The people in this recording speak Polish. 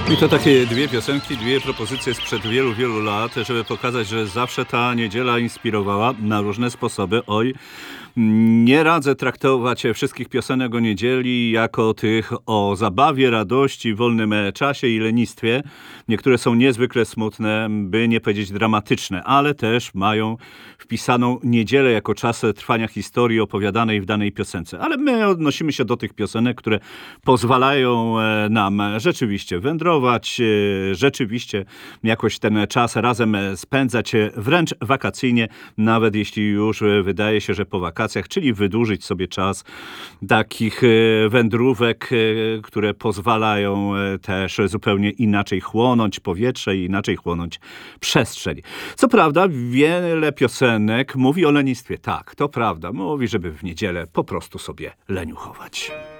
I to takie dwie piosenki, dwie propozycje sprzed wielu, wielu lat, żeby pokazać, że zawsze ta niedziela inspirowała na różne sposoby. Oj, nie radzę traktować wszystkich piosenek o niedzieli jako tych o zabawie, radości, wolnym czasie i lenistwie. Niektóre są niezwykle smutne, by nie powiedzieć dramatyczne, ale też mają wpisaną niedzielę jako czas trwania historii opowiadanej w danej piosence. Ale my odnosimy się do tych piosenek, które pozwalają nam rzeczywiście wędrować, rzeczywiście jakoś ten czas razem spędzać, wręcz wakacyjnie, nawet jeśli już wydaje się, że po wakacjach, czyli wydłużyć sobie czas takich wędrówek, które pozwalają też zupełnie inaczej chłonąć powietrze i inaczej chłonąć przestrzeń. Co prawda wiele piosenek mówi o lenistwie. Tak, to prawda. Mówi, żeby w niedzielę po prostu sobie leniuchować.